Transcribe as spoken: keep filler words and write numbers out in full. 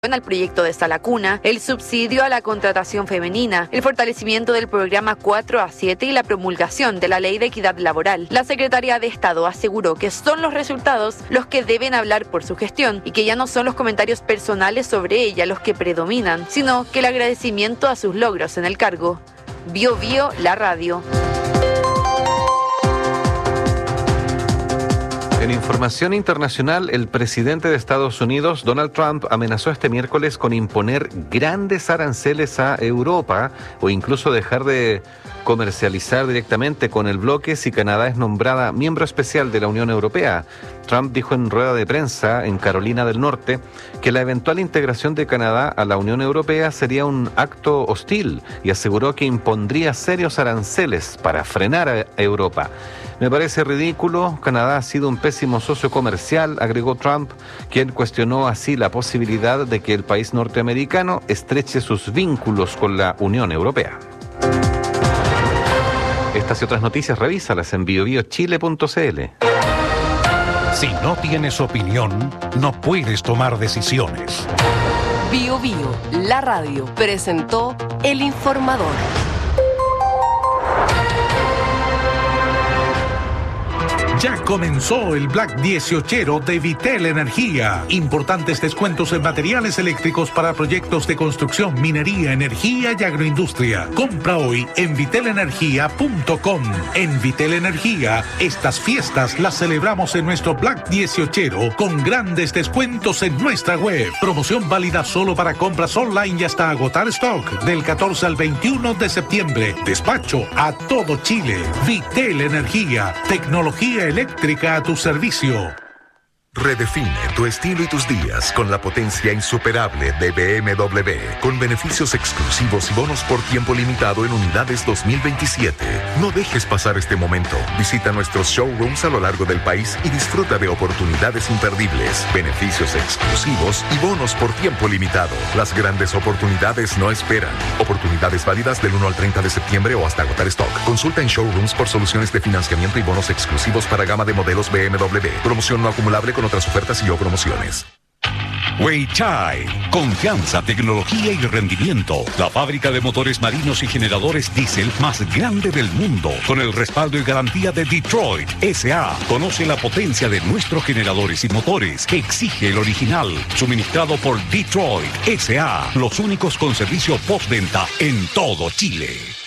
al proyecto de Sala Cuna, el subsidio a la contratación femenina, el fortalecimiento del programa cuatro a siete y la promulgación de la Ley de Equidad Laboral. La Secretaría de Estado aseguró que son los resultados los que deben hablar por su gestión y que ya no son los comentarios personales sobre ella los que predominan, sino que el agradecimiento a sus logros en el cargo. Bio Bio, la radio. En información internacional, el presidente de Estados Unidos, Donald Trump, amenazó este miércoles con imponer grandes aranceles a Europa o incluso dejar de comercializar directamente con el bloque si Canadá es nombrada miembro especial de la Unión Europea. Trump dijo en rueda de prensa en Carolina del Norte que la eventual integración de Canadá a la Unión Europea sería un acto hostil y aseguró que impondría serios aranceles para frenar a Europa. Me parece ridículo, Canadá ha sido un pésimo socio comercial, agregó Trump, quien cuestionó así la posibilidad de que el país norteamericano estreche sus vínculos con la Unión Europea. Estas y otras noticias revísalas en bio bio chile punto c l. Si no tienes opinión, no puedes tomar decisiones. Bio Bio, la radio, presentó El Informador. Ya comenzó el Black dieciochero de Vitel Energía. Importantes descuentos en materiales eléctricos para proyectos de construcción, minería, energía y agroindustria. Compra hoy en vitel energía punto com. En Vitel Energía, estas fiestas las celebramos en nuestro Black dieciochero con grandes descuentos en nuestra web. Promoción válida solo para compras online y hasta agotar stock del catorce al veintiuno de septiembre. Despacho a todo Chile. Vitel Energía, tecnología eléctrica a tu servicio. Redefine tu estilo y tus días con la potencia insuperable de B M W, con beneficios exclusivos y bonos por tiempo limitado en unidades dos mil veintisiete. No dejes pasar este momento. Visita nuestros showrooms a lo largo del país y disfruta de oportunidades imperdibles, beneficios exclusivos y bonos por tiempo limitado. Las grandes oportunidades no esperan. Oportunidades válidas del uno al treinta de septiembre o hasta agotar stock. Consulta en showrooms por soluciones de financiamiento y bonos exclusivos para gama de modelos B M W. Promoción no acumulable con otras ofertas y o promociones. Weichai, confianza, tecnología y rendimiento. La fábrica de motores marinos y generadores diésel más grande del mundo, con el respaldo y garantía de Detroit S A. Conoce la potencia de nuestros generadores y motores que exige el original, suministrado por Detroit S A. Los únicos con servicio postventa en todo Chile.